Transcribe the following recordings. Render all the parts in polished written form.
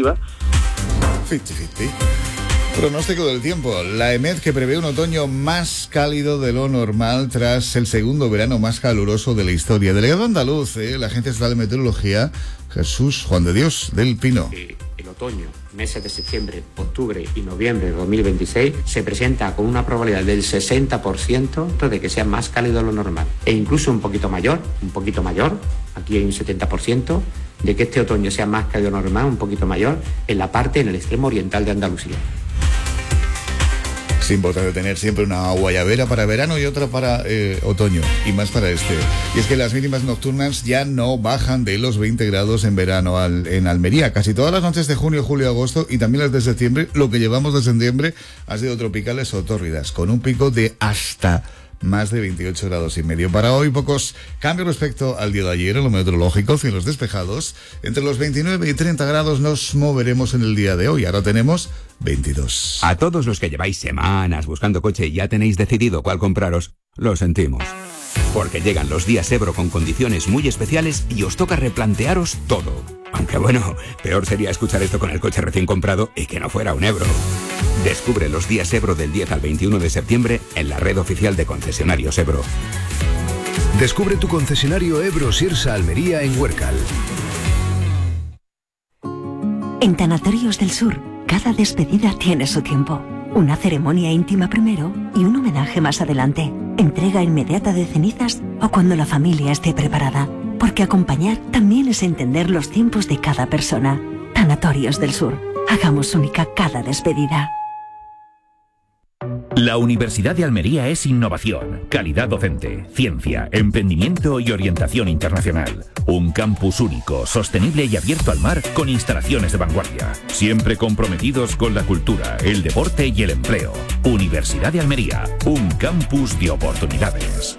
positiva. 50-50. Pronóstico del tiempo. La EMET, que prevé un otoño más cálido de lo normal tras el segundo verano más caluroso de la historia. Delegado andaluz, la Agencia Estatal de Meteorología, Jesús Juan de Dios del Pino. El otoño, meses de septiembre, octubre y noviembre de 2026, se presenta con una probabilidad del 60% de que sea más cálido de lo normal. E incluso un poquito mayor, aquí hay un 70%, de que este otoño sea más cálido de lo normal, un poquito mayor, en el extremo oriental de Andalucía. Es importante tener siempre una guayabera para verano y otra para otoño, y más para este. Y es que las mínimas nocturnas ya no bajan de los 20 grados en verano en Almería. Casi todas las noches de junio, julio, agosto y también las de septiembre, lo que llevamos de septiembre, han sido tropicales o tórridas, con un pico de hasta más de 28 grados y medio. Para hoy, pocos cambios respecto al día de ayer en lo meteorológico, cielos despejados. Entre los 29 y 30 grados nos moveremos en el día de hoy. Ahora tenemos 22. A todos los que lleváis semanas buscando coche y ya tenéis decidido cuál compraros, lo sentimos. Porque llegan los días Ebro con condiciones muy especiales y os toca replantearos todo. Aunque bueno, peor sería escuchar esto con el coche recién comprado y que no fuera un Ebro. Descubre los días Ebro del 10 al 21 de septiembre en la red oficial de concesionarios Ebro. Descubre tu concesionario Ebro Sirsa Almería en Huércal. En Tanatorios del Sur, cada despedida tiene su tiempo. Una ceremonia íntima primero y un homenaje más adelante. Entrega inmediata de cenizas o cuando la familia esté preparada. Porque acompañar también es entender los tiempos de cada persona. Tanatorios del Sur. Hagamos única cada despedida. La Universidad de Almería es innovación, calidad docente, ciencia, emprendimiento y orientación internacional. Un campus único, sostenible y abierto al mar con instalaciones de vanguardia. Siempre comprometidos con la cultura, el deporte y el empleo. Universidad de Almería, un campus de oportunidades.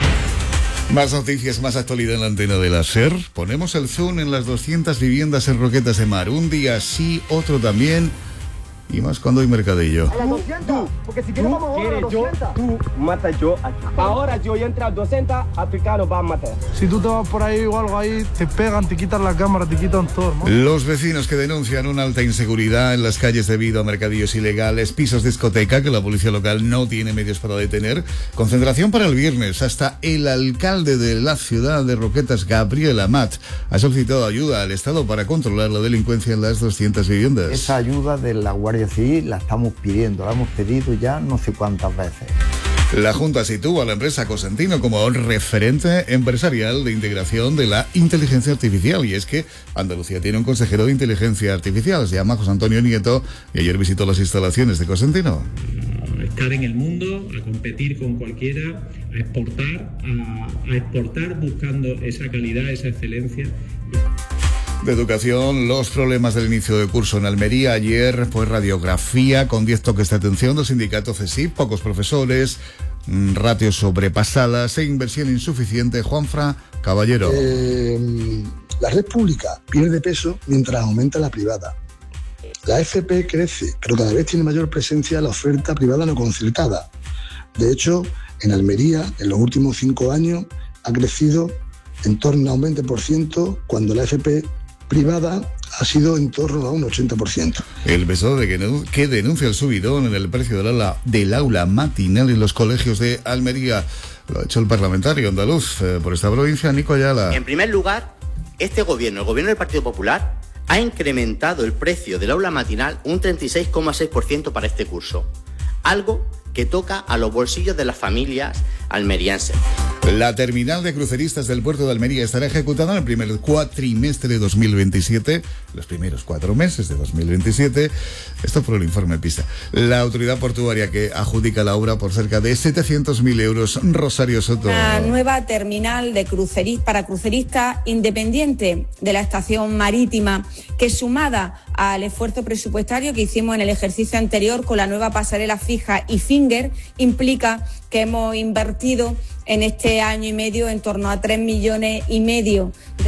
Más noticias, más actualidad en la antena de la SER. Ponemos el zoom en las 200 viviendas en Roquetas de Mar. Un día sí, otro también. Y más cuando hay mercadillo. A las 200, porque si quieres vamos a las 200. Tú matas yo aquí. Ahora yo entro a 200, africanos van a matar. Si tú te vas por ahí o algo ahí, te pegan, te quitan la cámara, te quitan todo, ¿no? Los vecinos que denuncian una alta inseguridad en las calles debido a mercadillos ilegales, pisos discoteca que la policía local no tiene medios para detener. Concentración para el viernes. Hasta el alcalde de la ciudad de Roquetas, Gabriel Amat, ha solicitado ayuda al Estado para controlar la delincuencia en las 200 viviendas. Esa ayuda de la Guardia Civil la estamos pidiendo, la hemos pedido ya no sé cuántas veces. La Junta sitúa a la empresa Cosentino como un referente empresarial de integración de la inteligencia artificial. Y es que Andalucía tiene un consejero de inteligencia artificial, se llama José Antonio Nieto, y ayer visitó las instalaciones de Cosentino. A estar en el mundo, a competir con cualquiera, a exportar buscando esa calidad, esa excelencia. De educación, los problemas del inicio de curso en Almería. Ayer, pues radiografía con 10 toques de atención del sindicato CESIF, pocos profesores, ratios sobrepasadas e inversión insuficiente. Juanfra Caballero. La red pública pierde peso mientras aumenta la privada. La FP crece, pero cada vez tiene mayor presencia la oferta privada no concertada. De hecho, en Almería, en los últimos 5 años, ha crecido en torno a un 20%, cuando la FP privada ha sido en torno a un 80%. El PSOE que denuncia el subidón en el precio del aula matinal en los colegios de Almería. Lo ha hecho el parlamentario andaluz por esta provincia, Nico Ayala. En primer lugar, este gobierno, el gobierno del Partido Popular, ha incrementado el precio del aula matinal un 36,6% para este curso. Algo que toca a los bolsillos de las familias almerienses. La terminal de cruceristas del puerto de Almería estará ejecutada en el primer cuatrimestre de 2027, los primeros 4 meses de 2027. Esto por el informe PISA. La autoridad portuaria que adjudica la obra por cerca de 700.000 euros. Rosario Soto. Una nueva terminal de para cruceristas independiente de la estación marítima, que sumada al esfuerzo presupuestario que hicimos en el ejercicio anterior con la nueva pasarela fija y Finger, implica que hemos invertido en este año y medio en torno a 3,5 millones.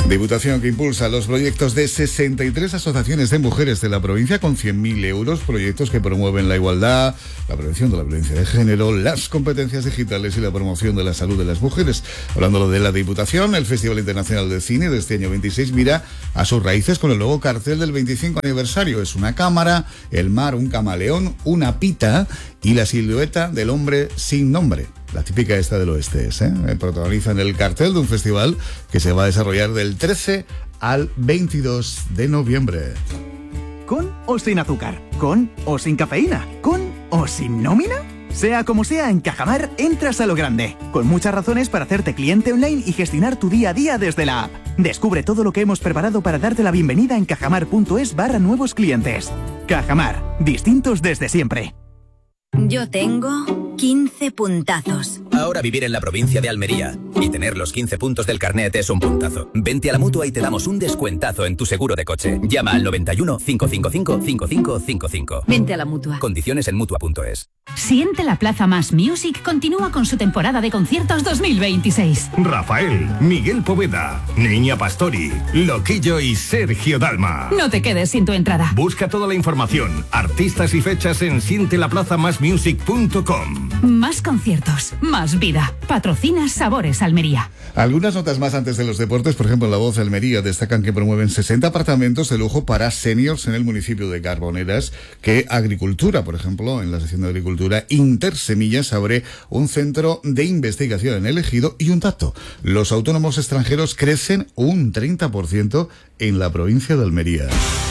Diputación que impulsa los proyectos de 63 asociaciones de mujeres de la provincia con 100.000 euros, proyectos que promueven la igualdad, la prevención de la violencia de género, las competencias digitales y la promoción de la salud de las mujeres. Hablando de la Diputación, el Festival Internacional de Cine de este año 26 mira a sus raíces con el nuevo cartel del 25 aniversario. Es una cámara, el mar, un camaleón, una pita y la silueta del hombre sin nombre. La típica esta del oeste es, protagonizan el cartel de un festival que se va a desarrollar del 13 al 22 de noviembre. ¿Con o sin azúcar? ¿Con o sin cafeína? ¿Con o sin nómina? Sea como sea, en Cajamar entras a lo grande, con muchas razones para hacerte cliente online y gestionar tu día a día desde la app. Descubre todo lo que hemos preparado para darte la bienvenida en cajamar.es/nuevos clientes. Cajamar, distintos desde siempre. Yo tengo 15 puntazos. Ahora vivir en la provincia de Almería y tener los 15 puntos del carnet es un puntazo. Vente a la Mutua y te damos un descuentazo en tu seguro de coche. Llama al 91 555 5555. Vente a la Mutua. Condiciones en Mutua.es. Siente la Plaza Más Music continúa con su temporada de conciertos 2026. Rafael, Miguel Poveda, Niña Pastori, Loquillo y Sergio Dalma. No te quedes sin tu entrada. Busca toda la información, artistas y fechas en sientelaplazamasmusic.com. Más conciertos, más vida. Patrocina Sabores Almería. Algunas notas más antes de los deportes. Por ejemplo, en La Voz de Almería destacan que promueven 60 apartamentos de lujo para seniors en el municipio de Carboneras. Que Agricultura, por ejemplo, en la sección de Agricultura, Intersemillas abre un centro de investigación en el Ejido. Y un dato, los autónomos extranjeros crecen un 30% en la provincia de Almería.